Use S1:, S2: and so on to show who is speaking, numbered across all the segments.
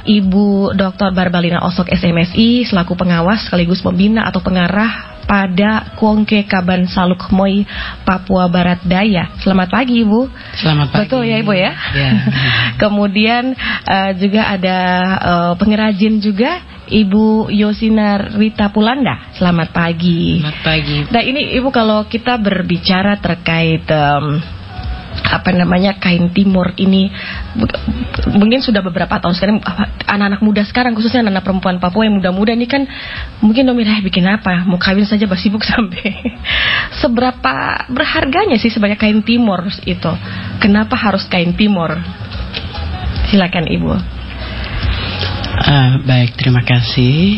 S1: Ibu Dr. Barbalina Osok SMSI selaku pengawas sekaligus pembina atau pengarah pada Kuongke Kaban Saluk Moi, Papua Barat Daya. Selamat pagi, Ibu.
S2: Selamat pagi.
S1: Betul ya, Ibu ya?
S2: Ya.
S1: Kemudian juga ada pengrajin juga, Ibu Yosina Rita Pulanda. Selamat pagi.
S2: Selamat pagi.
S1: Nah, ini Ibu, kalau kita berbicara terkait kain timur ini, mungkin sudah beberapa tahun sekarang anak-anak muda sekarang, khususnya anak-anak perempuan Papua yang muda-muda ini kan mungkin bikin apa, mau kawin saja sibuk sampai seberapa berharganya sih sebanyak kain timur itu? Kenapa harus kain timur? Silakan, Ibu.
S2: Baik, terima kasih.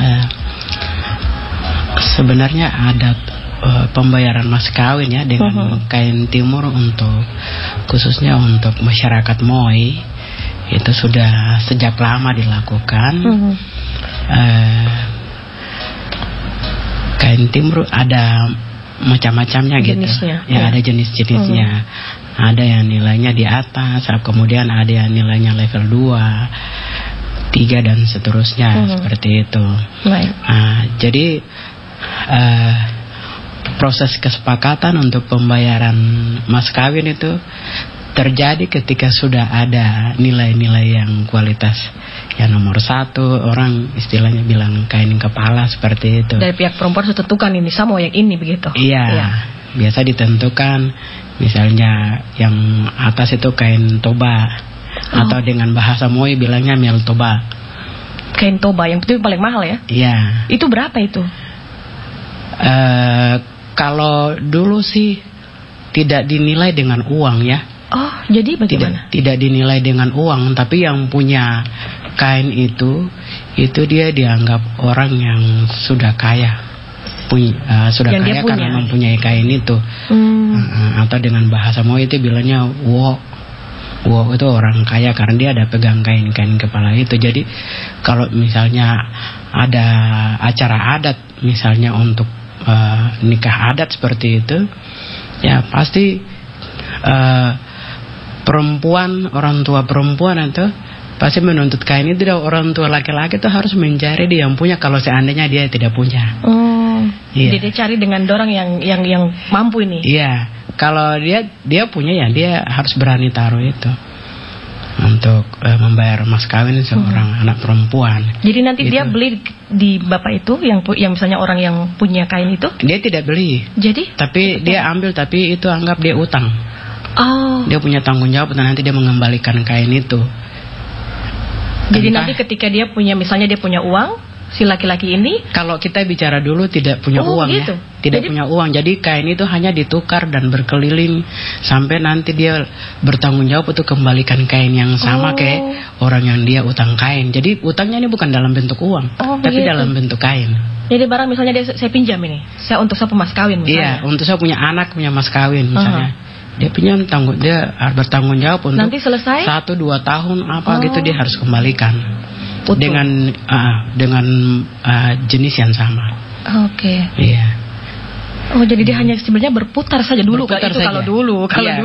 S2: Sebenarnya adat pembayaran mas kawin ya dengan kain timur khususnya untuk masyarakat Moi itu sudah sejak lama dilakukan. Kain timur ada macam-macamnya gitu. Ya, ada jenis-jenisnya. Ada yang nilainya di atas, kemudian ada yang nilainya level 2, 3 dan seterusnya, seperti itu. Jadi proses kesepakatan untuk pembayaran mas kawin itu terjadi ketika sudah ada nilai-nilai yang kualitas yang nomor 1, orang istilahnya bilang kain kepala, seperti itu.
S1: Dari pihak perempuan sudah tentukan ini sama yang ini begitu.
S2: Iya. Biasa ditentukan misalnya yang atas itu kain toba, atau dengan bahasa Moi bilangnya mel toba.
S1: Kain toba yang itu paling mahal ya?
S2: Iya.
S1: Itu berapa itu?
S2: Kalau dulu sih tidak dinilai dengan uang ya.
S1: Oh, jadi bagaimana?
S2: Tidak dinilai dengan uang, tapi yang punya kain itu dia dianggap orang yang sudah kaya. Sudah kaya karena mempunyai kain itu. Atau dengan bahasa Moi itu bilangnya wo itu orang kaya karena dia ada pegang kain kepala itu. Jadi kalau misalnya ada acara adat misalnya untuk nikah adat seperti itu, ya pasti orang tua perempuan itu pasti menuntut kain itu. Orang tua laki-laki itu harus mencari dia yang punya kalau seandainya dia tidak punya.
S1: Jadi dia cari dengan dorang yang mampu ini.
S2: Iya, kalau dia punya ya dia harus berani taruh itu untuk membayar mas kawin seorang anak perempuan. Jadi
S1: nanti dia beli di bapak itu yang misalnya orang yang punya kain itu?
S2: Dia tidak beli.
S1: Jadi?
S2: Tapi dia ambil, tapi itu anggap dia utang. Dia punya tanggung jawab dan nanti dia mengembalikan kain itu.
S1: Jadi nanti ketika dia punya, misalnya dia punya uang, si laki-laki ini,
S2: kalau kita bicara dulu tidak punya uang gitu. Ya. Tidak punya uang. Jadi kain itu hanya ditukar dan berkeliling sampai nanti dia bertanggung jawab untuk kembalikan kain yang sama ke orang yang dia utang kain. Jadi utangnya ini bukan dalam bentuk uang, tapi dalam bentuk kain. Jadi
S1: barang misalnya saya pinjam ini, untuk saya mas kawin misalnya.
S2: Iya, untuk saya punya anak punya mas kawin misalnya. Dia pinjam, dia harus bertanggung jawab untuk
S1: nanti selesai
S2: 1-2 tahun gitu dia harus kembalikan. Utuh. Dengan jenis yang sama. Iya. Jadi dia hanya sebenarnya berputar saja dulu. Kalau dulu.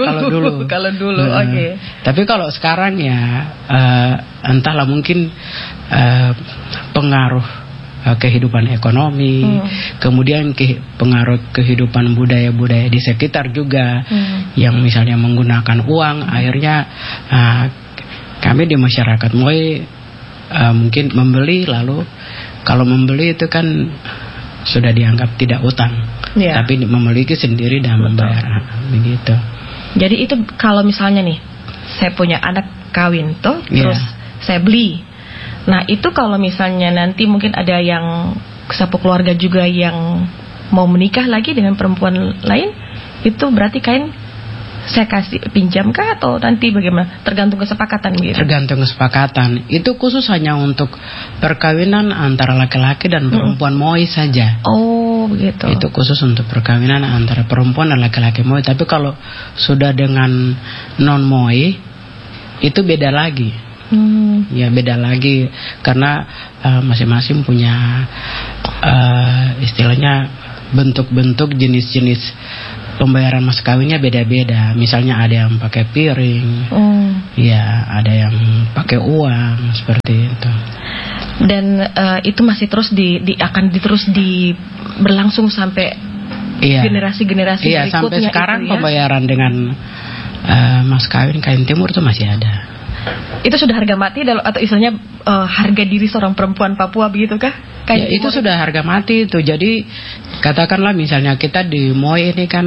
S2: Tapi kalau sekarang ya entahlah mungkin pengaruh kehidupan ekonomi, kemudian pengaruh kehidupan budaya-budaya di sekitar juga, yang misalnya menggunakan uang, akhirnya kami di masyarakat Moi mungkin membeli, lalu kalau membeli itu kan sudah dianggap tidak utang, tapi memiliki sendiri dan membayar begitu. Jadi itu kalau misalnya nih saya punya anak kawin terus saya beli. Nah itu kalau misalnya nanti mungkin ada yang satu keluarga juga yang mau menikah lagi dengan perempuan lain, itu berarti kain saya kasih pinjam kah atau nanti bagaimana? Tergantung kesepakatan gitu. Tergantung kesepakatan. Itu khusus hanya untuk perkawinan antara laki-laki dan perempuan Moi saja. Oh begitu. Itu khusus untuk perkawinan antara perempuan dan laki-laki Moi. Tapi kalau sudah dengan non Moi itu beda lagi. Ya beda lagi karena masing-masing punya istilahnya bentuk-bentuk jenis-jenis pembayaran mas kawinnya beda-beda. Misalnya ada yang pakai piring, ya ada yang pakai uang seperti itu.
S1: Dan itu masih terus akan terus berlangsung sampai generasi-generasi berikutnya.
S2: Iya, sampai sekarang
S1: itu, ya?
S2: Pembayaran dengan mas kawin kain timur itu masih ada.
S1: Itu sudah harga mati atau istilahnya harga diri seorang perempuan Papua begitu kah?
S2: Ya, itu sudah harga mati itu. Jadi katakanlah misalnya kita di Moi ini kan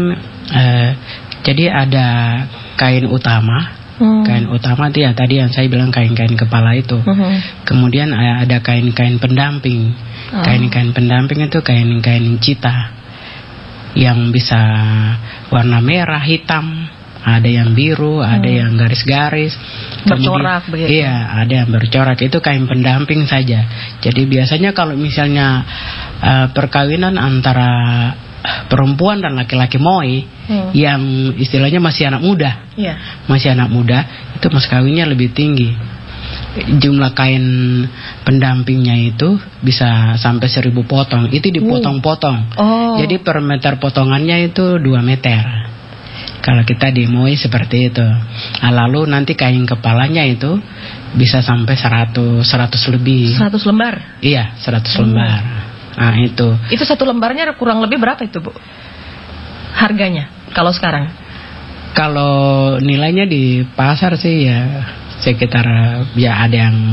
S2: jadi ada kain utama. Kain utama itu ya tadi yang saya bilang kain-kain kepala itu. Kemudian ada kain-kain pendamping. Kain-kain pendamping itu kain-kain cita yang bisa warna merah, hitam. Ada yang biru, ada yang garis-garis,
S1: bercorak begitu.
S2: Iya, ada yang bercorak. Itu kain pendamping saja. Jadi biasanya kalau misalnya perkawinan antara perempuan dan laki-laki Moi yang istilahnya masih anak muda, masih anak muda, itu mas kawinnya lebih tinggi. Jumlah kain pendampingnya itu bisa sampai 1000 potong. Itu dipotong-potong. Jadi per meter potongannya itu 2 meter. Kalau kita di Moi seperti itu. Lalu nanti kain kepalanya itu bisa sampai 100 lebih.
S1: 100 lembar?
S2: Iya, 100 lembar. Nah, itu.
S1: Itu satu lembarnya kurang lebih berapa itu, Bu? Harganya kalau sekarang?
S2: Kalau nilainya di pasar sih ya sekitar ya ada yang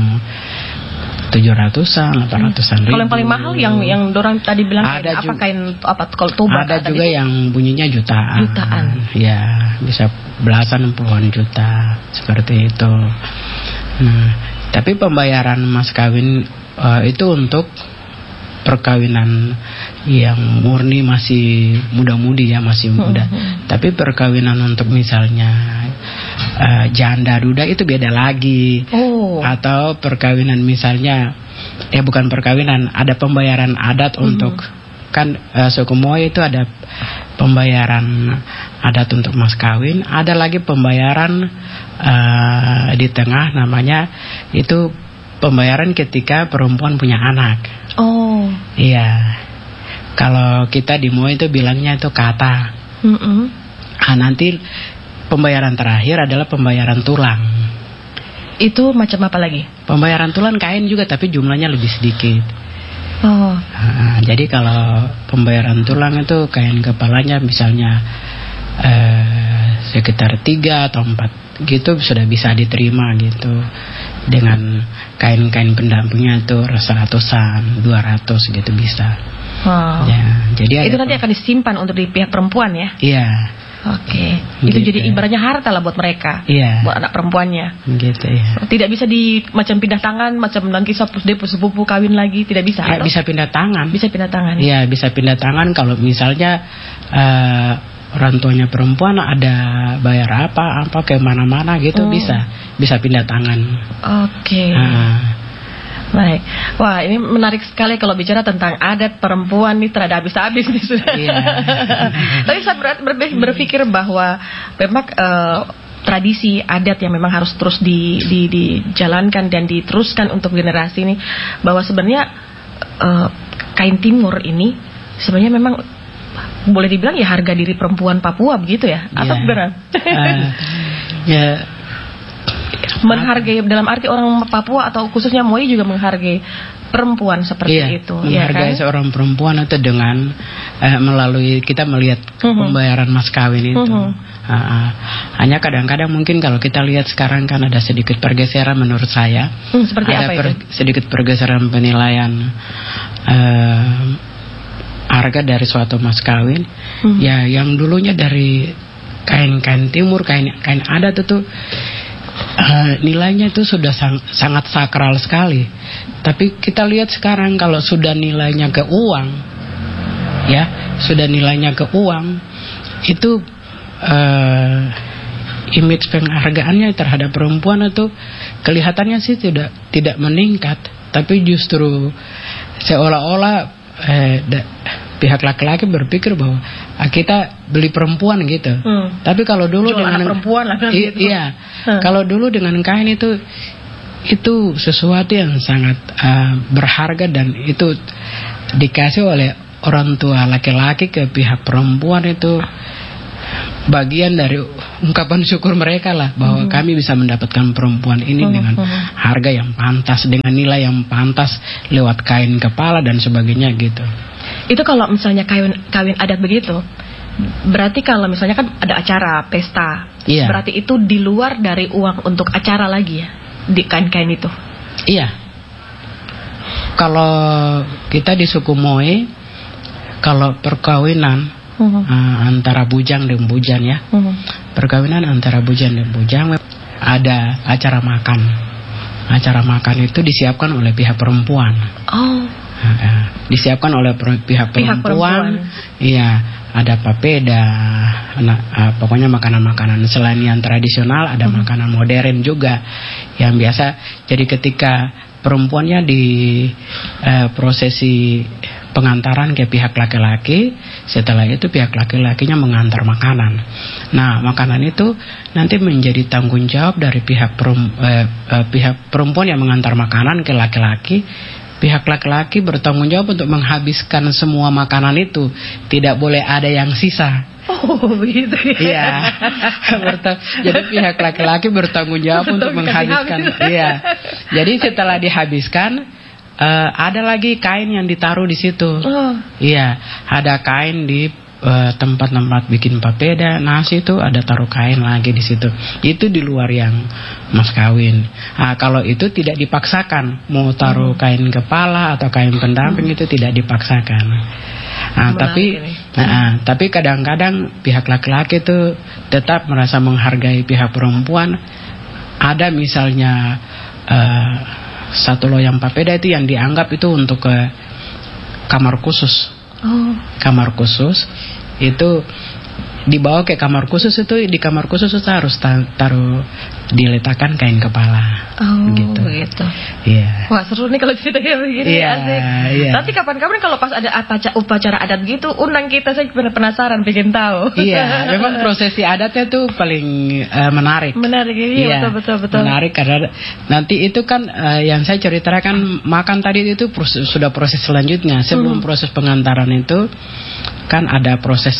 S2: 700-an, 800-an ribu.
S1: Kalau yang paling mahal yang dorang tadi bilang
S2: ada
S1: apa kain apa kalau toba?
S2: Ada juga tadi yang bunyinya jutaan.
S1: Jutaan.
S2: Ya, bisa belasan puluhan juta seperti itu. Nah, tapi pembayaran mas kawin itu untuk perkawinan yang murni masih muda-mudi ya, masih muda. Tapi perkawinan untuk misalnya janda duda itu beda lagi. Atau perkawinan misalnya bukan perkawinan, ada pembayaran adat untuk kan suku Moi itu ada pembayaran adat untuk mas kawin, ada lagi pembayaran di tengah namanya itu pembayaran ketika perempuan punya anak. Iya. Kalau kita di Moi itu bilangnya itu kata. Nanti pembayaran terakhir adalah pembayaran tulang.
S1: Itu macam apa lagi?
S2: Pembayaran tulang kain juga tapi jumlahnya lebih sedikit. Jadi kalau pembayaran tulang itu kain kepalanya misalnya sekitar 3 atau 4 gitu sudah bisa diterima gitu. Dengan kain-kain pendampingnya itu 100-an, 200 gitu bisa. Ya, jadi
S1: itu nanti akan disimpan untuk di pihak perempuan ya?
S2: Iya.
S1: Oke, itu
S2: gitu.
S1: Jadi ibaratnya harta lah buat mereka, buat anak perempuannya.
S2: Gitu ya.
S1: Tidak bisa macam pindah tangan, macam nanti sepupu kawin lagi, tidak bisa.
S2: Bisa pindah tangan.
S1: Bisa pindah tangan.
S2: Iya, bisa pindah tangan kalau misalnya orang tuanya perempuan ada bayar apa ke mana-mana gitu bisa pindah tangan.
S1: Oke. Baik. Wah, ini menarik sekali kalau bicara tentang adat perempuan nih, terada habis-habis nih sudah. Tapi saya berpikir bahwa memang tradisi adat yang memang harus terus dijalankan dan diteruskan untuk generasi ini, bahwa sebenarnya kain timur ini sebenarnya memang boleh dibilang ya harga diri perempuan Papua begitu ya? Atau beneran? Menghargai dalam arti orang Papua atau khususnya Moi juga menghargai perempuan seperti itu.
S2: Menghargai seorang perempuan itu dengan melalui kita melihat pembayaran mas kawin itu. Hanya kadang-kadang mungkin kalau kita lihat sekarang kan ada sedikit pergeseran menurut saya.
S1: Seperti apa itu?
S2: Sedikit pergeseran penilaian harga dari suatu mas kawin. Ya, yang dulunya dari kain-kain timur, kain adat itu nilainya itu sudah sangat sakral sekali. Tapi kita lihat sekarang kalau sudah nilainya ke uang, sudah nilainya ke uang, itu image penghargaannya terhadap perempuan itu kelihatannya sih tidak meningkat, tapi justru seolah-olah pihak laki-laki berpikir bahwa kita beli perempuan gitu. Tapi kalau dulu
S1: jual
S2: dengan
S1: perempuan lah kan gitu.
S2: Kalau dulu dengan kain itu sesuatu yang sangat berharga dan itu dikasih oleh orang tua laki-laki ke pihak perempuan itu bagian dari ungkapan syukur mereka lah bahwa kami bisa mendapatkan perempuan ini dengan harga yang pantas, dengan nilai yang pantas lewat kain kepala dan sebagainya gitu.
S1: Itu kalau misalnya kawin adat begitu, berarti kalau misalnya kan ada acara pesta, berarti itu di luar dari uang untuk acara lagi ya, di kain-kain itu.
S2: Iya. Kalau kita di suku Moe, kalau perkawinan antara bujang dan bujan ya, perkawinan antara bujang dan bujang ada acara makan. Acara makan itu disiapkan oleh pihak perempuan. Disiapkan oleh pihak perempuan. Iya, ada papeda, pokoknya makanan-makanan selain yang tradisional, ada makanan modern juga yang biasa. Jadi ketika perempuannya di prosesi pengantaran ke pihak laki-laki, setelah itu pihak laki-lakinya mengantar makanan. Nah, makanan itu nanti menjadi tanggung jawab dari pihak perempuan yang mengantar makanan ke laki-laki. Pihak laki-laki bertanggung jawab untuk menghabiskan semua makanan itu, tidak boleh ada yang sisa.
S1: Oh begitu ya.
S2: Iya. Jadi pihak laki-laki bertanggung jawab untuk menghabiskan. Iya. Jadi setelah dihabiskan, ada lagi kain yang ditaruh di situ. Iya, ada kain di tempat-tempat bikin papeda, nasi itu ada taruh kain lagi di situ. Itu di luar yang mas kawin. Kalau itu tidak dipaksakan, mau taruh kain kepala atau kain pendamping itu tidak dipaksakan. Tapi kadang-kadang pihak laki-laki itu tetap merasa menghargai pihak perempuan. Ada misalnya satu loyang papeda itu yang dianggap itu untuk kamar khusus. Kamar khusus itu dibawa ke kamar khusus, itu di kamar khusus itu harus taruh, diletakkan kain kepala. Gitu. Iya.
S1: Wah seru nih kalau ceritanya begini. Asik. Tapi kapan-kapan kalau pas ada upacara adat gitu, undang kita, saya penasaran, pengen tahu.
S2: Iya, memang prosesi adatnya tuh paling menarik.
S1: Menarik, iya, betul.
S2: Menarik karena nanti itu kan yang saya ceritakan makan tadi itu sudah proses selanjutnya. Sebelum proses pengantaran itu kan ada proses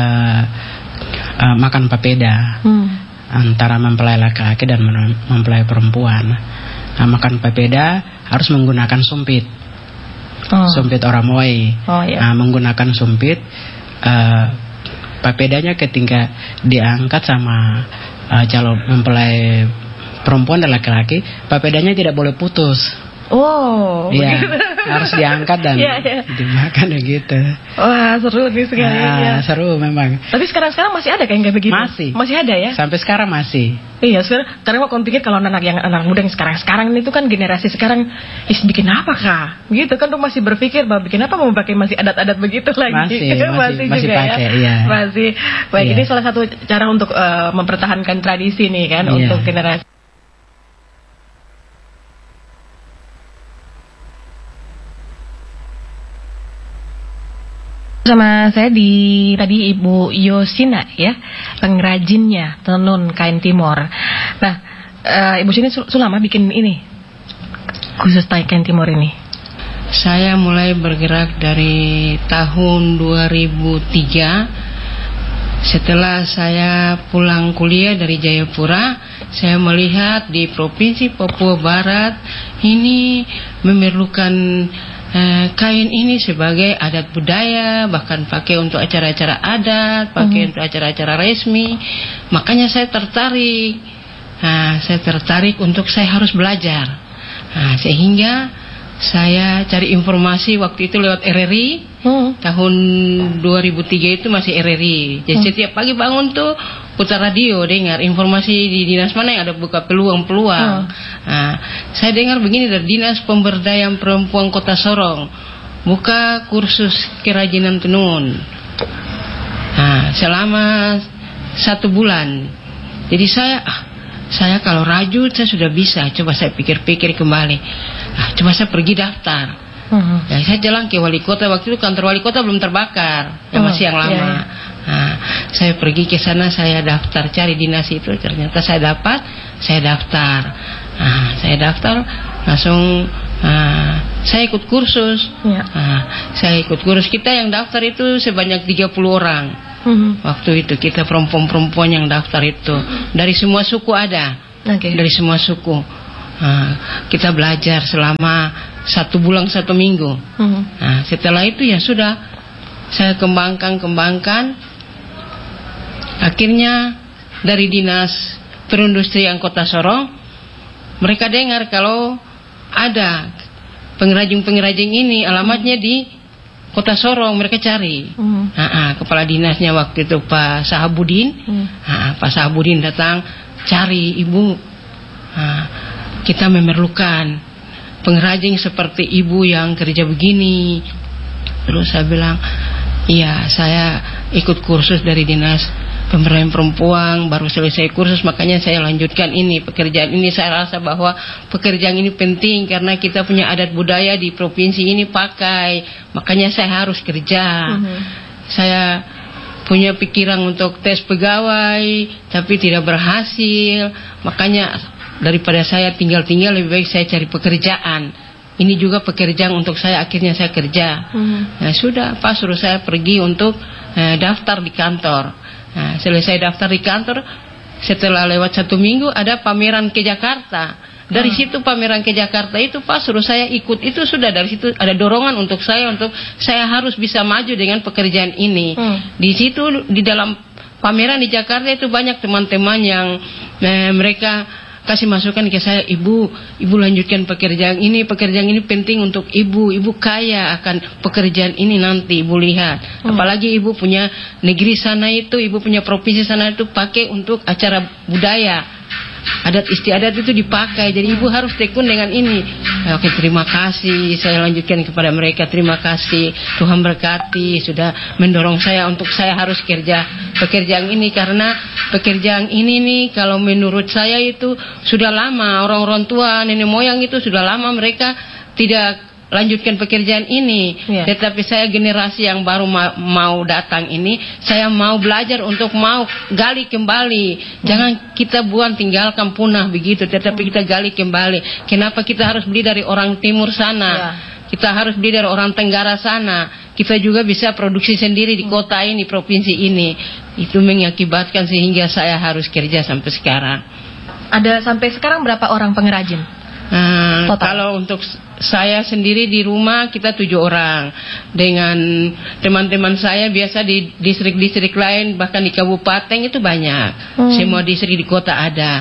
S2: makan papeda antara mempelai laki-laki dan mempelai perempuan. Nah, makan papeda harus menggunakan sumpit. Sumpit orang Moe. Menggunakan sumpit. Papedanya ketika diangkat sama calon mempelai perempuan dan laki-laki, papedanya tidak boleh putus. Iya, harus diangkat dan dimakan gitu.
S1: Wah seru nih sekali.
S2: Seru memang.
S1: Tapi sekarang masih ada kayak begitu? Masih ada ya?
S2: Sampai sekarang masih.
S1: Iya, karena aku pikir kalau anak muda yang sekarang itu kan generasi sekarang bikin apa kah? Gitu kan tuh masih berpikir bahwa bikin apa mau pakai masih adat-adat begitu lagi. Masih juga pakai, ya. Iya. Masih. Baik, ini salah satu cara untuk mempertahankan tradisi nih kan untuk generasi. Sama saya tadi Ibu Yosina ya, pengrajinnya tenun kain Timor. Nah, Ibu Yosina sudah lama bikin ini khusus kain Timor ini?
S3: Saya mulai bergerak dari tahun 2003. Setelah saya pulang kuliah dari Jayapura, saya melihat di Provinsi Papua Barat ini memerlukan kain ini sebagai adat budaya, bahkan pakai untuk acara-acara adat, pakai untuk acara-acara resmi. Makanya saya tertarik. Saya tertarik untuk saya harus belajar. Sehingga saya cari informasi waktu itu lewat RRI. Tahun 2003 itu masih RRI. Jadi setiap pagi bangun tuh putar radio, dengar informasi di dinas mana yang ada buka peluang-peluang. Saya dengar begini dari Dinas Pemberdayaan Perempuan Kota Sorong, buka kursus kerajinan tenun. Selama 1 bulan. Jadi saya kalau rajut saya sudah bisa. Coba saya pikir-pikir kembali. Coba saya pergi daftar. Ya, saya jalan ke wali kota, waktu itu kantor wali kota belum terbakar, masih yang lama. Saya pergi ke sana, saya daftar cari dinas itu, ternyata saya dapat, saya daftar. Saya daftar langsung, saya ikut kursus. Saya ikut kursus. Kita yang daftar itu sebanyak 30 orang. Waktu itu kita perempuan-perempuan yang daftar itu dari semua suku ada. Dari semua suku. Kita belajar selama 1 bulan 1 minggu. Nah, setelah itu ya sudah saya kembangkan. Akhirnya dari Dinas Perindustrian Kota Sorong mereka dengar kalau ada pengrajin-pengrajin ini alamatnya di Kota Sorong, mereka cari. Kepala dinasnya waktu itu Pak Sahabudin. Pak Sahabudin datang cari ibu. Kita memerlukan pengrajin seperti ibu yang kerja begini. Terus saya bilang, iya, saya ikut kursus dari Dinas Pemberdayaan Perempuan, baru selesai kursus, makanya saya lanjutkan ini pekerjaan ini. Saya rasa bahwa pekerjaan ini penting karena kita punya adat budaya di provinsi ini pakai, makanya saya harus kerja. Saya punya pikiran untuk tes pegawai tapi tidak berhasil, makanya daripada saya tinggal-tinggal lebih baik saya cari pekerjaan. Ini juga pekerjaan untuk saya, akhirnya saya kerja. Nah, sudah Pak suruh saya pergi untuk daftar di kantor. Nah, selesai daftar di kantor, setelah lewat 1 minggu ada pameran ke Jakarta. Dari situ pameran ke Jakarta itu Pak suruh saya ikut. Itu sudah dari situ ada dorongan untuk saya harus bisa maju dengan pekerjaan ini. Di situ di dalam pameran di Jakarta itu banyak teman-teman yang mereka kasih masukan ke saya, ibu lanjutkan pekerjaan ini penting untuk ibu kaya akan pekerjaan ini nanti ibu lihat. Apalagi ibu punya negeri sana itu, ibu punya provinsi sana itu pakai untuk acara budaya. Adat istiadat itu dipakai, jadi ibu harus tekun dengan ini. Oke, terima kasih, saya lanjutkan kepada mereka, terima kasih, Tuhan berkati sudah mendorong saya untuk saya harus kerja pekerjaan ini, karena pekerjaan ini nih kalau menurut saya itu sudah lama, orang-orang tua nenek moyang itu sudah lama mereka tidak lanjutkan pekerjaan ini. Tetapi saya generasi yang baru mau datang ini, saya mau belajar untuk mau gali kembali. Jangan kita buang tinggalkan punah begitu, tetapi kita gali kembali. Kenapa kita harus beli dari orang timur sana? Kita harus beli dari orang Tenggara sana. Kita juga bisa produksi sendiri di kota ini, provinsi ini. Itu mengakibatkan sehingga saya harus kerja sampai sekarang.
S1: Ada sampai sekarang berapa orang pengrajin?
S3: Kalau untuk saya sendiri di rumah kita 7 orang. Dengan teman-teman saya biasa di distrik-distrik lain, bahkan di kabupaten itu banyak. Semua distrik di kota ada.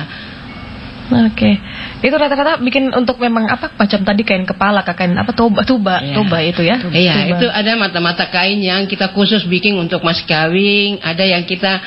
S1: Oke. Itu rata-rata bikin untuk memang apa macam tadi kain kepala, kain apa tuba itu ya.
S3: Iya, itu ada mata-mata kain yang kita khusus bikin untuk mas kawin, ada yang kita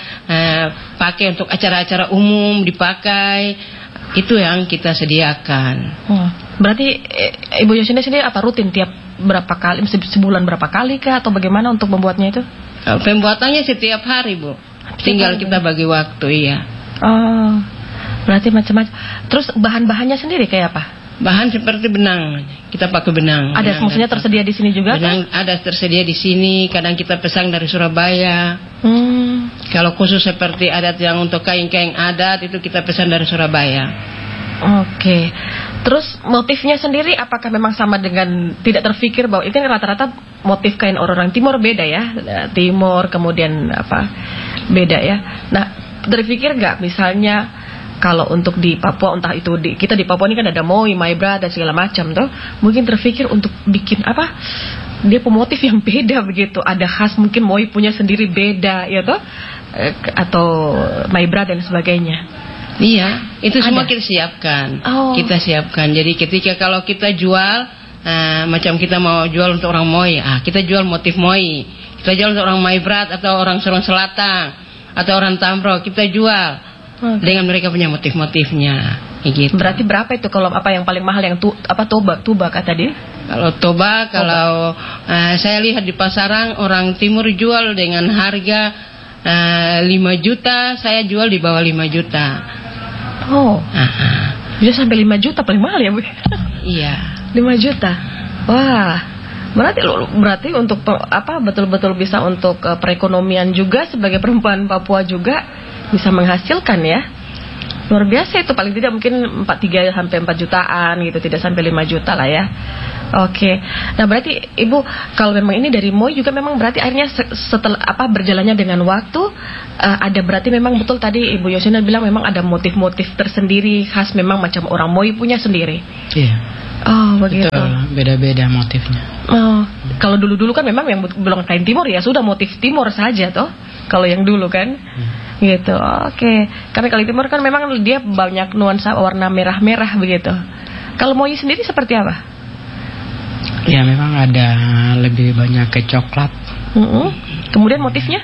S3: pakai untuk acara-acara umum dipakai. Itu yang kita sediakan.
S1: Berarti Ibu Yosinda sendiri apa rutin tiap berapa kali, sebulan berapa kali kah atau bagaimana untuk membuatnya itu?
S3: Pembuatannya setiap hari, Bu. Tinggal kita bagi waktu, iya.
S1: Oh. Berarti macam-macam. Terus bahan-bahannya sendiri kayak apa?
S3: Bahan seperti benang. Kita pakai benang.
S1: Ada maksudnya tersedia di sini juga?
S3: Benang kan? Ada tersedia di sini. Kadang kita pesan dari Surabaya. Kalau khusus seperti adat yang untuk kain-kain adat itu kita pesan dari Surabaya.
S1: Oke. Terus motifnya sendiri apakah memang sama dengan, tidak terfikir bahwa itu rata-rata motif kain orang timur beda ya? Timur kemudian apa? Beda ya. Nah, terfikir nggak misalnya kalau untuk di Papua, entah itu kita di Papua ini kan ada Moi, Maibra dan segala macam tuh, mungkin terfikir untuk bikin apa? Dia pemotif yang beda begitu, ada khas mungkin Moi punya sendiri beda ya toh, atau Maibra dan sebagainya.
S3: Iya, itu semua kita siapkan. Kita siapkan. Jadi ketika kalau kita jual, macam kita mau jual untuk orang Moi, kita jual motif Moi. Kita jual untuk orang Maibra atau orang Sorong Selatan atau orang Tambro, kita jual. Dengan mereka punya motif-motifnya gitu.
S1: Berarti berapa itu kalau apa yang paling mahal yang toba kata dia?
S3: Kalau toba, kalau saya lihat di pasaran orang timur jual dengan harga 5 juta, saya jual di bawah 5 juta.
S1: Bisa sampai 5 juta paling mahal ya, Bu?
S3: Iya.
S1: 5 juta. Wah. Berarti untuk apa betul-betul bisa untuk perekonomian juga sebagai perempuan Papua juga bisa menghasilkan ya? Luar biasa itu, paling tidak mungkin 3 sampai 4 jutaan gitu, tidak sampai 5 juta lah ya. Oke. Nah, berarti Ibu kalau memang ini dari MOI juga memang berarti akhirnya setelah berjalannya dengan waktu ada berarti memang betul tadi Ibu Yosina bilang memang ada motif-motif tersendiri khas memang macam orang MOI punya sendiri.
S2: Iya.
S1: Oh, begitu.
S2: Betul, beda-beda motifnya.
S1: Oh, kalau dulu-dulu kan memang yang belum kain timur ya sudah motif timur saja toh. Kalau yang dulu kan. Gitu. Oke. Karena kali timur kan memang dia banyak nuansa warna merah-merah begitu. Kalau MOI sendiri seperti apa?
S2: Ya memang ada lebih banyak ke coklat.
S1: Kemudian motifnya?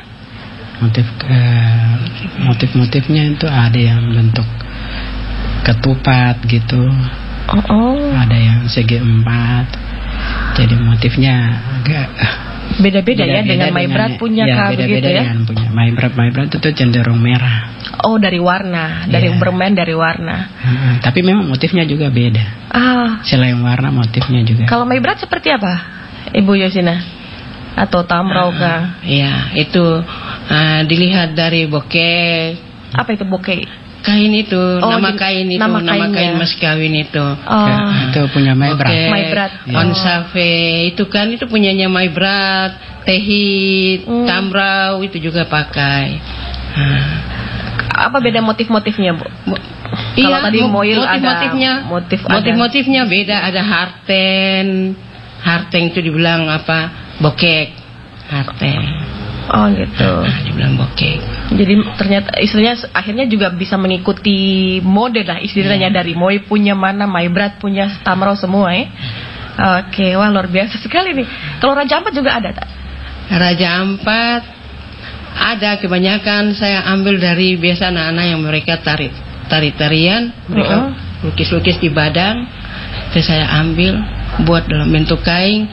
S2: Motif-motifnya itu ada yang bentuk ketupat gitu. Ada yang segi 4. Jadi motifnya agak
S1: beda-beda ya dengan Maibrat punya begitu ya. Dengan
S2: punya Maibrat itu cenderung merah.
S1: Oh, dari warna, dari bermain dari warna.
S2: Tapi memang motifnya juga beda. Selain warna, motifnya juga.
S1: Kalau Maibrat seperti apa, Ibu Yosina? Atau tamrau kah?
S3: Iya, itu dilihat dari bokeh.
S1: Apa itu bokeh?
S3: Kain itu, nama kain mas kawin itu.
S2: Itu punya Maibrat.
S1: Maibrat.
S3: Onsafe itu kan itu punyanya Maibrat, Tehit, Tamrau itu juga pakai.
S1: Apa beda motif-motifnya, Bu? Kalau tadi Moil
S3: motif-motifnya beda, ada harteng itu dibilang bokek, harteng.
S1: Oh gitu.
S3: Dibilang bokeh.
S1: Jadi ternyata istilahnya akhirnya juga bisa mengikuti mode lah istilahnya dari MOI punya mana, Maibrat punya, Tamrau semua ya. Oke, wah luar biasa sekali nih. Kalau Raja Ampat juga ada tak?
S3: Raja Ampat ada, kebanyakan saya ambil dari biasa anak-anak yang mereka tari-tarian, mereka lukis-lukis di badang. Itu saya ambil buat dalam bentuk kain.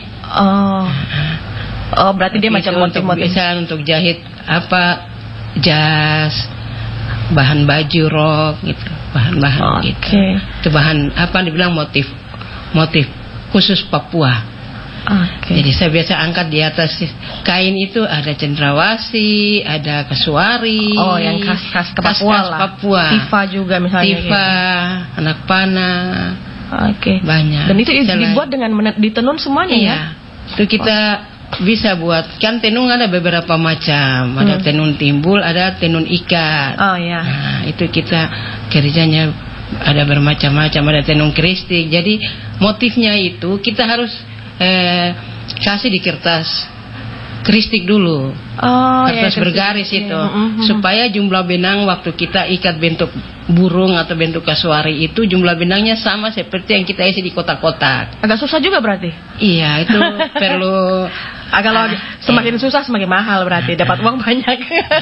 S1: Oh, berarti dia macam motif-motif.
S3: Bisa untuk jahit jas, bahan baju rok gitu, bahan-bahan gitu. Itu bahan dibilang motif khusus Papua. Jadi saya biasa angkat di atas kain itu ada cendrawasih, ada kasuari.
S1: Oh, yang khas Papua. Tifa juga misalnya.
S3: Tifa, gitu. Anak panah. Banyak.
S1: Dan itu dibuat dengan ditenun semuanya ya?
S3: Itu kita bisa buat, kan tenun ada beberapa macam, ada tenun timbul, ada tenun ikat. Nah, itu kita kerjanya ada bermacam-macam, ada tenun kristik. Jadi motifnya itu kita harus kasih di kertas kristik dulu, kertas bergaris itu, supaya jumlah benang waktu kita ikat bentuk burung atau bentuk kasuari itu jumlah benangnya sama seperti yang kita isi di kotak-kotak.
S1: Agak susah juga berarti?
S3: Iya, itu perlu.
S1: Kalau semakin susah semakin mahal berarti, dapat uang banyak.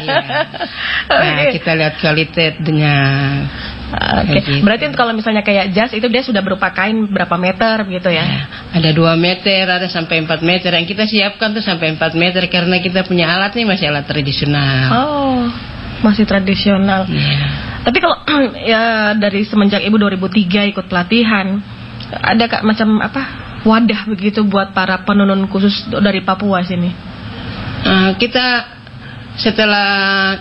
S3: Kita lihat kualitasnya.
S1: Berarti kalau misalnya kayak jas itu dia sudah berupa kain berapa meter gitu ya?
S3: Ada 2 meter, ada sampai 4 meter. Yang kita siapkan tuh sampai 4 meter karena kita punya alat nih masih alat tradisional.
S1: Oh, masih tradisional. Tapi kalau ya dari semenjak Ibu 2003 ikut pelatihan, ada macam wadah begitu buat para penenun khusus dari Papua sini?
S3: Kita setelah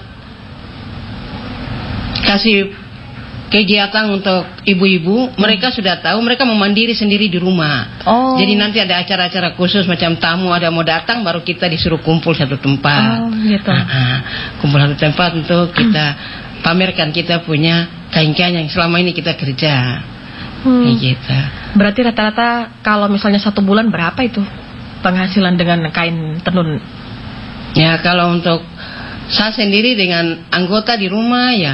S3: kasih kegiatan untuk ibu-ibu, mereka sudah tahu, mereka memandiri sendiri di rumah. Jadi nanti ada acara-acara khusus macam tamu ada mau datang, baru kita disuruh kumpul satu tempat.
S1: Gitu.
S3: Kumpul satu tempat untuk kita pamerkan kita punya kain-kain yang selama ini kita kerja. Gitu.
S1: Berarti rata-rata kalau misalnya 1 bulan berapa itu penghasilan dengan kain tenun?
S3: Ya kalau untuk saya sendiri dengan anggota di rumah ya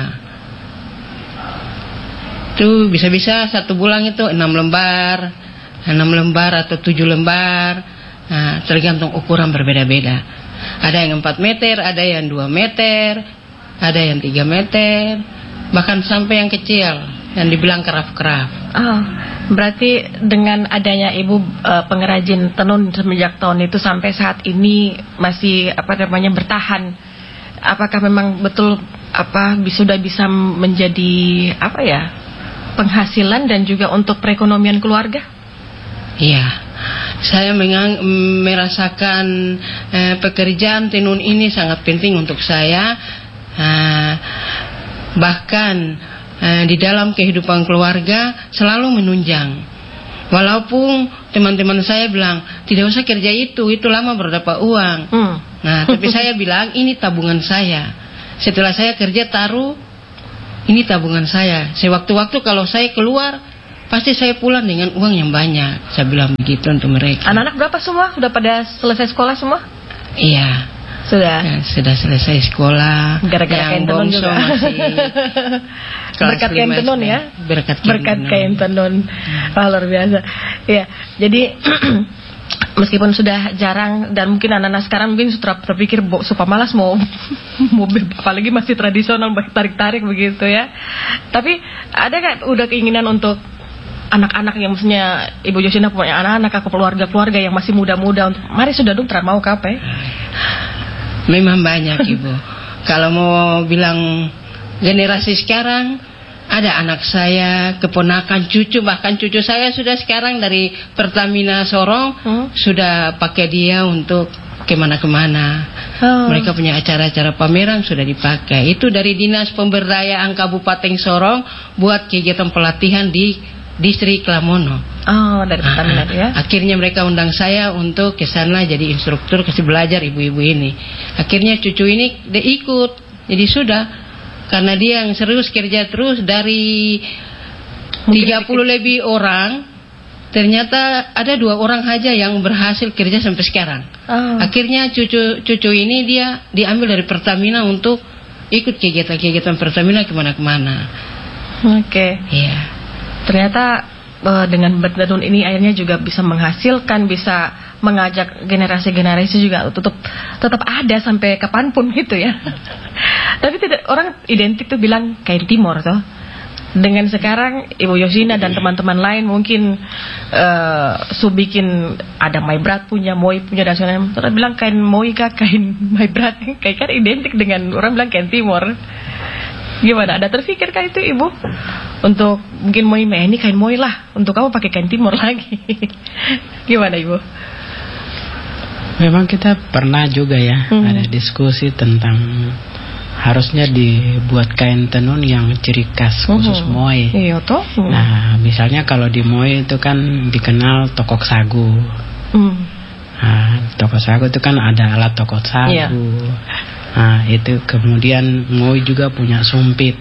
S3: itu bisa-bisa 1 bulan itu 6 lembar atau 7 lembar. Nah, tergantung ukuran berbeda-beda. Ada yang 4 meter, ada yang 2 meter, ada yang 3 meter, bahkan sampai yang kecil yang dibilang keraf-keraf.
S1: Berarti dengan adanya Ibu pengrajin tenun semenjak tahun itu sampai saat ini masih bertahan. Apakah memang betul sudah bisa menjadi penghasilan dan juga untuk perekonomian keluarga?
S3: Iya, saya merasakan pekerjaan tenun ini sangat penting untuk saya. Bahkan di dalam kehidupan keluarga selalu menunjang. Walaupun teman-teman saya bilang tidak usah kerja itu lama berdapat uang. Nah, tapi saya bilang ini tabungan saya. Setelah saya kerja taruh, ini tabungan saya. Sewaktu-waktu kalau saya keluar, pasti saya pulang dengan uang yang banyak. Saya bilang begitu untuk mereka.
S1: Anak-anak berapa semua? Sudah pada selesai sekolah semua?
S3: Iya.
S1: Sudah.
S3: Ya, sudah selesai sekolah.
S1: Gara-gara kain tenun juga.
S3: Masih
S1: berkat kain tenun ya.
S3: Berkat
S1: kain tenun. Luar biasa. Ya, jadi meskipun sudah jarang dan mungkin anak-anak sekarang mungkin sudah terpikir supaya malas mau apalagi masih tradisional tarik-tarik begitu ya. Tapi ada kan udah keinginan untuk anak-anak yang maksudnya Ibu Josina punya anak-anak atau keluarga-keluarga yang masih muda-muda untuk mari sudah dong mau kape?
S3: Memang banyak Ibu. Kalau mau bilang generasi sekarang, ada anak saya, keponakan, cucu, bahkan cucu saya sudah sekarang dari Pertamina Sorong sudah pakai dia untuk kemana-kemana. Mereka punya acara-acara pameran sudah dipakai. Itu dari Dinas Pemberdayaan Kabupaten Sorong buat kegiatan pelatihan di Distrik Lamono.
S1: Dari Pertamina ya.
S3: Akhirnya mereka undang saya untuk ke sana jadi instruktur, kasih belajar ibu-ibu ini. Akhirnya cucu ini dia ikut. Jadi sudah, karena dia yang serius kerja terus dari 30 lebih orang, ternyata ada 2 orang aja yang berhasil kerja sampai sekarang. Akhirnya cucu ini dia diambil dari Pertamina untuk ikut kegiatan-kegiatan Pertamina kemana-kemana.
S1: Oke.
S3: Iya.
S1: Ternyata dengan bertenun ini akhirnya juga bisa menghasilkan, bisa mengajak generasi-generasi juga tetap ada sampai kapanpun gitu ya. Tapi tidak, orang identik tuh bilang kain Timor toh. Dengan sekarang Ibu Josina dan teman-teman lain mungkin bikin ada Maibrat punya, Moi punya, dan sebagainya. Terus bilang kain Moi kah, kain Maibrat, kayak kan identik dengan orang bilang kain Timor. Gimana? Ada terpikir kah itu Ibu? Untuk mungkin Moi ini kain Moi lah, untuk kamu pakai kain Timor lagi. Gimana Ibu?
S2: Memang kita pernah juga ya ada diskusi tentang harusnya dibuat kain tenun yang ciri khas khusus Moi.
S1: Iya toh.
S2: Nah, misalnya kalau di Moi itu kan dikenal tokok sagu. Nah, tokok sagu itu kan ada alat tokok sagu.
S1: Iya.
S2: Nah, itu kemudian Moi juga punya sumpit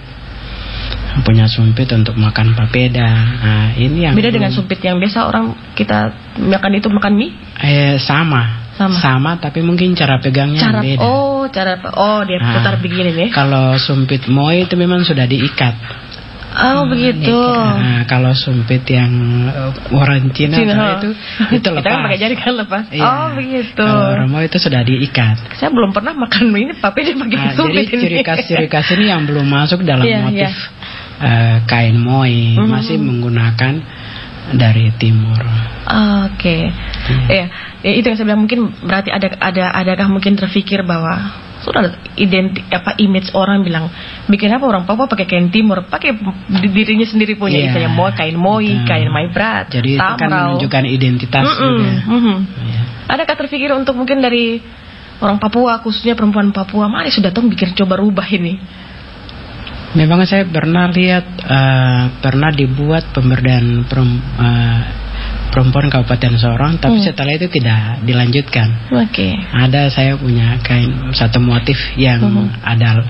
S2: untuk makan papeda. Nah, ini yang
S1: beda dengan sumpit yang biasa orang kita makan itu, makan mie?
S2: Sama, tapi mungkin cara pegangnya beda.
S1: Dia putar begini nih.
S2: Kalau sumpit Moi itu memang sudah diikat.
S1: Begitu.
S2: Nah, kalau sumpit yang orang Cina itu lepas.
S1: Kita kan pakai jari kan lepas.
S2: Iya.
S1: Begitu.
S2: Kalau orang Moi itu sudah diikat.
S1: Saya belum pernah makan ini, tapi dia pakai sumpit.
S2: Jadi ciri khas ini yang belum masuk dalam motif kain Moi, masih menggunakan dari timur.
S1: Oke. Ya, itu yang saya bilang, mungkin berarti adakah mungkin terfikir bahwa sudah identik image orang bilang bikin apa orang Papua pakai kain timur, pakai dirinya sendiri punya misalnya kain Moi, kain Maibrat.
S2: Jadi itu kan menunjukkan identitas juga.
S1: Adakah terfikir untuk mungkin dari orang Papua, khususnya perempuan Papua, mari sudah dong bikin coba rubah ini?
S2: Memang saya pernah lihat pernah dibuat pemberdayaan perempuan Kabupaten Sorong, tapi setelah itu tidak dilanjutkan.
S1: Oke.
S2: Ada, saya punya kain satu motif yang ada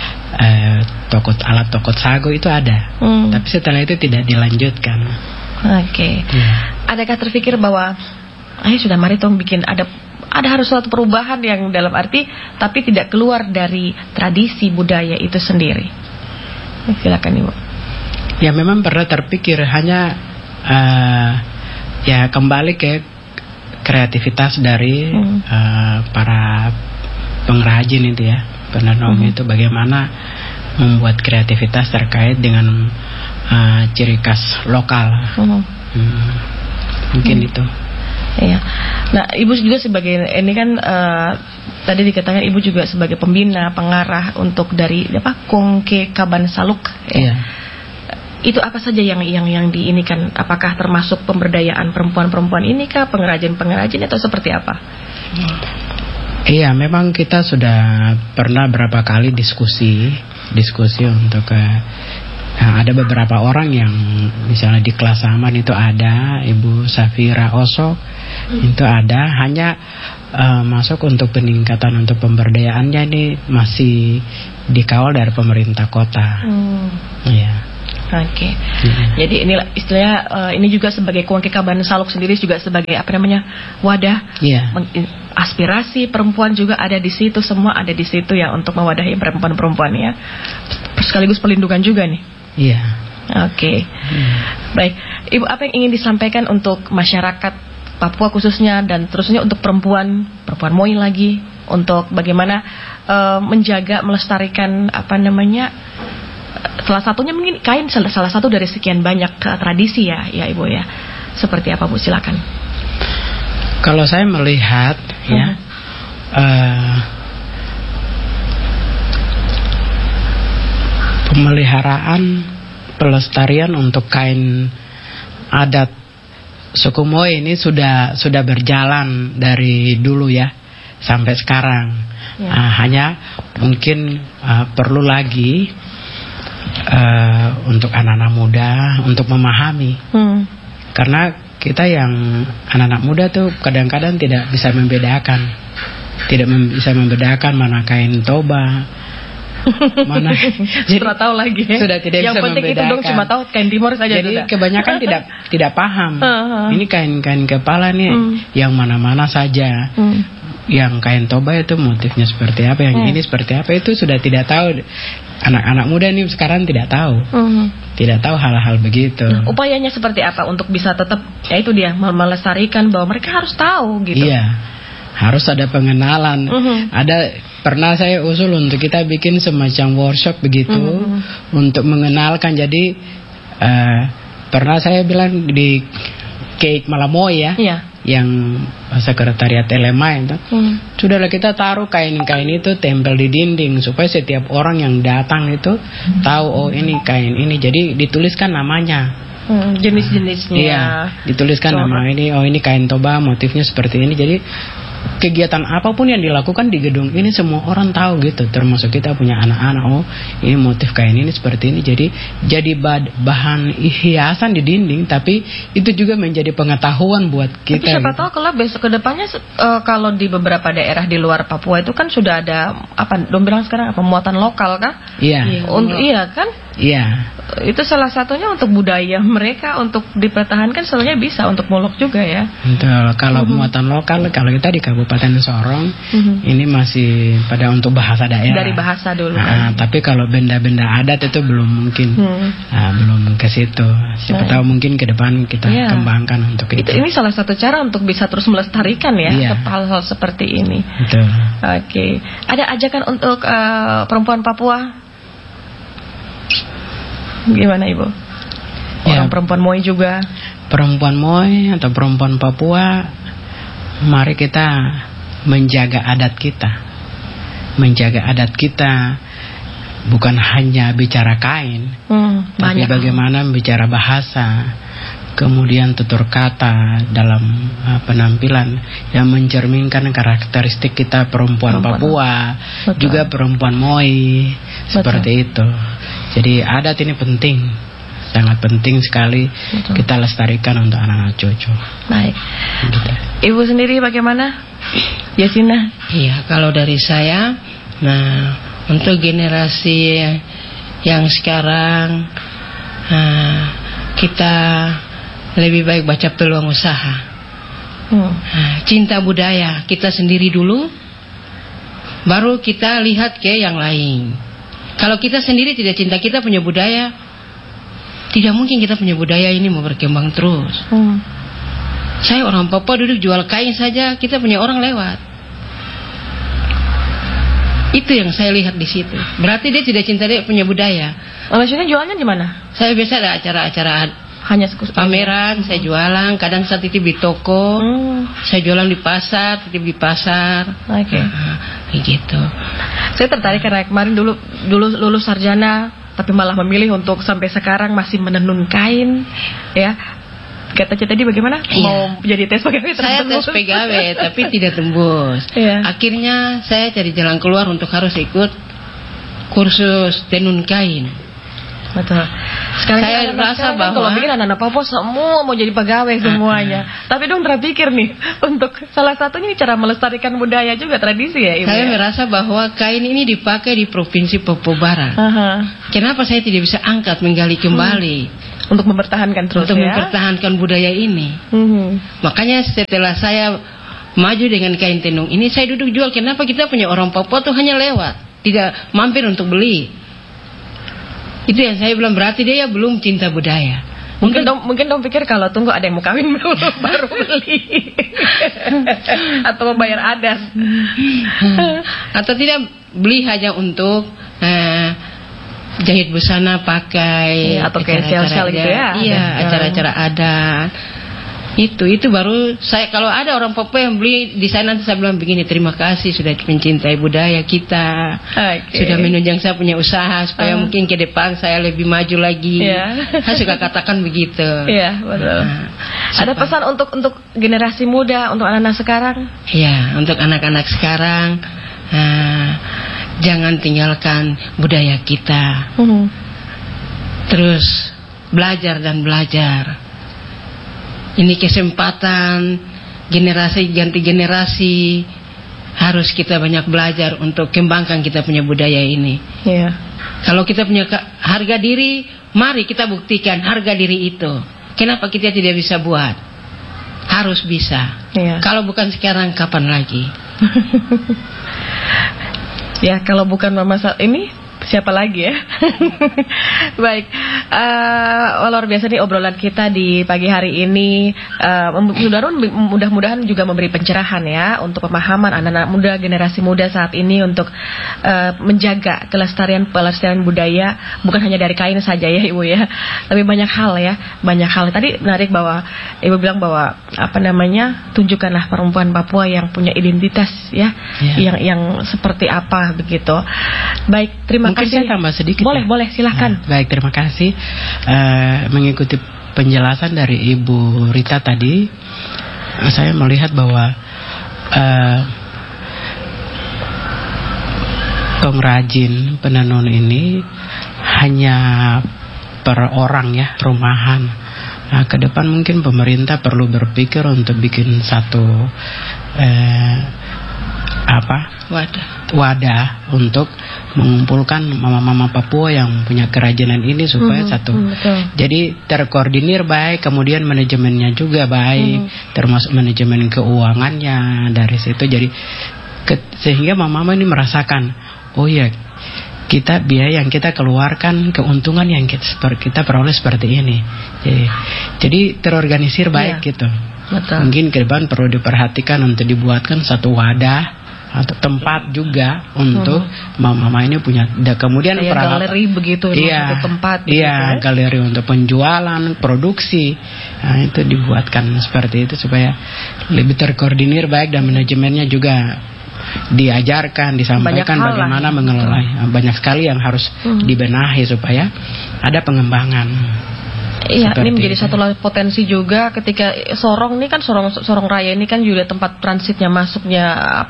S2: alat tokot sagu itu ada, tapi setelah itu tidak dilanjutkan.
S1: Oke. Adakah terfikir bahwa sudah mari tong bikin ada harus suatu perubahan yang dalam arti tapi tidak keluar dari tradisi budaya itu sendiri? Silakan Ibu.
S2: Ya, memang pernah terpikir, hanya ya kembali ke kreativitas dari para pengrajin itu ya, penenun itu bagaimana membuat kreativitas terkait dengan ciri khas lokal. Mungkin itu.
S1: Iya. Nah, Ibu juga sebagai ini kan tadi dikatakan Ibu juga sebagai pembina, pengarah untuk dari Kongke Kaban Saluk.
S2: Iya.
S1: Itu apa saja yang diinikan? Apakah termasuk pemberdayaan perempuan-perempuan ini kah, pengrajin atau seperti apa?
S2: Iya, memang kita sudah pernah berapa kali diskusi untuk Nah, ada beberapa orang yang misalnya di kelas Saman itu ada Ibu Safira Osok, itu ada, hanya masuk untuk peningkatan untuk pemberdayaannya ini masih dikawal dari pemerintah kota. Ya.
S1: Oke. Jadi ini istilahnya ini juga sebagai Kuangke Kaban Saluk sendiri juga sebagai wadah. Aspirasi perempuan juga ada di situ, semua ada di situ ya untuk mewadahi perempuan-perempuan ya. Sekaligus perlindungan juga nih.
S2: Iya.
S1: Oke. Baik, Ibu, apa yang ingin disampaikan untuk masyarakat Papua khususnya dan terusnya untuk perempuan Moi lagi, untuk bagaimana menjaga, melestarikan salah satunya mungkin kain, salah satu dari sekian banyak tradisi ya Ibu ya. Seperti apa Bu, silakan.
S2: Kalau saya melihat pemeliharaan pelestarian untuk kain adat suku Moi ini sudah berjalan dari dulu ya sampai sekarang. Hanya mungkin perlu lagi untuk anak-anak muda untuk memahami. Karena kita yang anak-anak muda tuh kadang-kadang tidak bisa membedakan mana kain toba, mana
S1: sudah tahu lagi ya?
S2: Sudah tidak
S1: yang
S2: bisa
S1: penting
S2: membedakan.
S1: Itu dong cuma tahu kain timur saja.
S2: Jadi
S1: sudah.
S2: Kebanyakan tidak paham. Ini kain kepala nih yang mana-mana saja. Yang kain toba itu motifnya seperti apa, yang ini seperti apa, itu sudah tidak tahu. Anak-anak muda ini sekarang tidak tahu. Tidak tahu hal-hal begitu.
S1: Nah, upayanya seperti apa untuk bisa tetap itu dia melestarikan bahwa mereka harus tahu gitu.
S2: Iya. Harus ada pengenalan. Pernah saya usul untuk kita bikin semacam workshop begitu untuk mengenalkan. Jadi pernah saya bilang di Keik Malamoy yang sekretariat LMA itu, sudahlah kita taruh kain-kain itu tempel di dinding supaya setiap orang yang datang itu tahu ini kain ini. Jadi dituliskan namanya.
S1: Jenis-jenisnya.
S2: Iya, dituliskan nama ini. Ini kain toba, motifnya seperti ini. Jadi kegiatan apapun yang dilakukan di gedung ini semua orang tahu gitu, termasuk kita punya anak-anak. Ini motif kain ini seperti ini. Jadi bahan hiasan di dinding, tapi itu juga menjadi pengetahuan buat kita.
S1: Tapi siapa tahu kalau besok kedepannya kalau di beberapa daerah di luar Papua itu kan sudah ada dong bilang sekarang muatan lokal kah?
S2: Iya.
S1: Iya kan?
S2: Iya.
S1: Itu salah satunya untuk budaya mereka untuk dipertahankan, sebenarnya bisa untuk Molok juga ya.
S2: Betul. Kalau muatan lokal, kalau kita di Kabupaten Sorong ini masih pada untuk bahasa daerah.
S1: Dari bahasa dulu.
S2: Tapi kalau benda-benda adat itu belum mungkin, belum ke situ. Siapa tahu mungkin ke depan kita kembangkan untuk itu.
S1: Ini salah satu cara untuk bisa terus melestarikan ya hal-hal seperti ini.
S2: Betul.
S1: Oke. Ada ajakan untuk perempuan Papua? Gimana Ibu? Orang perempuan Moi juga.
S2: Perempuan Moi atau perempuan Papua, mari kita menjaga adat kita. Menjaga adat kita bukan hanya bicara kain, tapi bagaimana bicara bahasa, kemudian tutur kata dalam penampilan yang mencerminkan karakteristik kita perempuan Papua. Betul. Juga perempuan Moi. Seperti itu. Jadi adat ini penting, sangat penting sekali. Betul. Kita lestarikan untuk anak-anak cucu.
S1: Baik. Gitu. Ibu sendiri bagaimana, Yasina?
S3: Iya, kalau dari saya, untuk generasi yang sekarang, kita lebih baik baca peluang usaha. Cinta budaya kita sendiri dulu, baru kita lihat ke yang lain. Kalau kita sendiri tidak cinta kita punya budaya, tidak mungkin kita punya budaya ini mau berkembang terus. Saya orang Papua duduk jual kain saja, kita punya orang lewat. Itu yang saya lihat di situ. Berarti dia tidak cinta dia punya budaya.
S1: Maksudnya jualnya di mana?
S3: Saya biasa ada acara-acara
S1: hanya
S3: pameran, saya jualan, kadang saya titip di toko, saya jualan di pasar, titip di pasar.
S1: Oke.
S3: Gitu.
S1: Saya tertarik karena kemarin dulu lulus sarjana, tapi malah memilih untuk sampai sekarang masih menenun kain, ya. Kata tadi bagaimana?
S3: Iya.
S1: Mau jadi tes pegawai?
S3: Saya tes pegawai, tapi tidak tembus.
S1: Iya.
S3: Akhirnya saya cari jalan keluar untuk harus ikut kursus tenun kain.
S1: Betul. Sekarang
S3: Saya rasa bahwa
S1: kalau bikin anak-anak Papua semua mau jadi pegawai semuanya. Tapi dong terpikir nih untuk salah satunya cara melestarikan budaya juga tradisi ya Ibu.
S3: Saya merasa bahwa kain ini dipakai di Provinsi Papua Barat. Kenapa saya tidak bisa angkat menggali kembali
S1: untuk mempertahankan terus
S3: untuk
S1: ya?
S3: mempertahankan budaya ini. Makanya setelah saya maju dengan kain tenun ini, saya duduk jual. Kenapa kita punya orang Papua tuh hanya lewat, tidak mampir untuk beli? Itu yang saya bilang, berarti dia belum cinta budaya.
S1: Mungkin dong pikir kalau tunggu ada yang mau kawin dulu baru beli atau membayar adat
S3: atau tidak beli hanya untuk jahit busana pakai
S1: atau kayak sel-sel gitu ya.
S3: Iya, acara-acara adat. Itu baru saya, kalau ada orang Papua yang beli di sana, nanti saya bilang begini, terima kasih sudah mencintai budaya kita, sudah menunjang saya punya usaha supaya mungkin ke depan saya lebih maju lagi. Saya suka katakan begitu.
S1: Iya, betul. Ada pesan untuk generasi muda, untuk anak-anak sekarang?
S3: Iya, untuk anak-anak sekarang, jangan tinggalkan budaya kita. Terus belajar dan belajar. Ini kesempatan generasi ganti generasi, harus kita banyak belajar untuk kembangkan kita punya budaya ini. Kalau kita punya harga diri, mari kita buktikan harga diri itu. Kenapa kita tidak bisa buat? Harus bisa. Kalau bukan sekarang, kapan lagi?
S1: Ya, kalau bukan mama ini siapa lagi ya? Baik, luar biasa nih obrolan kita di pagi hari ini. Mudah-mudahan juga memberi pencerahan ya untuk pemahaman anak-anak muda, generasi muda saat ini untuk menjaga pelestarian budaya, bukan hanya dari kain saja ya Ibu ya, tapi banyak hal ya, banyak hal. Tadi menarik bahwa Ibu bilang bahwa tunjukkanlah perempuan Papua yang punya identitas ya, yang seperti apa begitu. Baik, terima
S2: Mungkin
S1: kasih.
S2: Saya tambah sedikit.
S1: Boleh, silahkan.
S2: Baik, terima kasih. Mengikuti penjelasan dari Ibu Rita tadi, saya melihat bahwa pengrajin penenun ini hanya per orang ya, rumahan. Nah, ke depan mungkin pemerintah perlu berpikir untuk bikin satu wadah untuk mengumpulkan mama-mama Papua yang punya kerajinan ini supaya jadi terkoordinir baik, kemudian manajemennya juga baik, termasuk manajemen keuangannya dari situ. Jadi sehingga mama-mama ini merasakan, oh ya, kita biaya yang kita keluarkan, keuntungan yang kita peroleh seperti ini. Jadi terorganisir baik gitu. Mungkin ke depan perlu diperhatikan untuk dibuatkan satu wadah atau tempat juga untuk mama ini punya. Kemudian
S1: galeri begitu, tempat.
S2: Iya, galeri untuk penjualan, produksi. Nah, itu dibuatkan seperti itu supaya lebih terkoordinir baik, dan manajemennya juga diajarkan, disampaikan bagaimana mengelola. Banyak sekali yang harus dibenahi supaya ada pengembangan.
S1: Iya, ini menjadi satu potensi juga ketika Sorong ini kan Sorong Raya ini kan juga tempat transitnya masuknya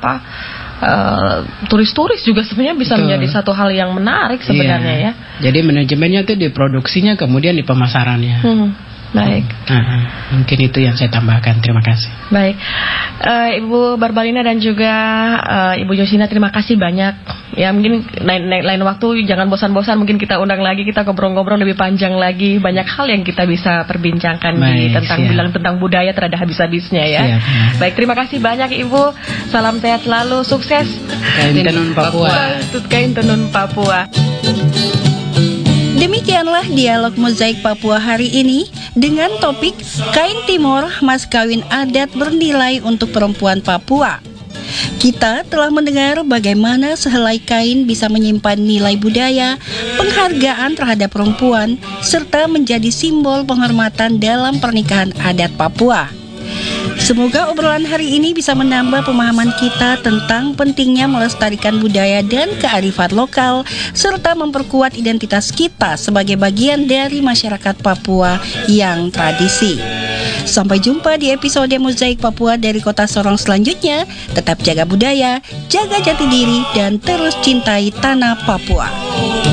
S1: turis-turis juga sebenarnya bisa menjadi satu hal yang menarik sebenarnya ya. Jadi
S2: manajemennya itu di produksinya, kemudian di pemasarannya.
S1: Baik.
S2: Mungkin itu yang saya tambahkan. Terima kasih.
S1: Baik, Ibu Barbarina dan juga Ibu Josina, terima kasih banyak. Ya, mungkin lain waktu jangan bosan-bosan, mungkin kita undang lagi, kita ngobrol-ngobrol lebih panjang lagi. Banyak hal yang kita bisa perbincangkan tentang budaya terhadap habis-habisnya ya. Baik, terima kasih banyak Ibu. Salam sehat selalu, sukses.
S2: Kain Tenun Papua.
S1: Kain Tenun Papua.
S4: Demikianlah dialog Mozaik Papua hari ini dengan topik Kain Timor Mas Kawin Adat Bernilai untuk Perempuan Papua. Kita telah mendengar bagaimana sehelai kain bisa menyimpan nilai budaya, penghargaan terhadap perempuan, serta menjadi simbol penghormatan dalam pernikahan adat Papua. Semoga obrolan hari ini bisa menambah pemahaman kita tentang pentingnya melestarikan budaya dan kearifan lokal, serta memperkuat identitas kita sebagai bagian dari masyarakat Papua yang tradisi. Sampai jumpa di episode Mozaik Papua dari Kota Sorong selanjutnya. Tetap jaga budaya, jaga jati diri, dan terus cintai tanah Papua.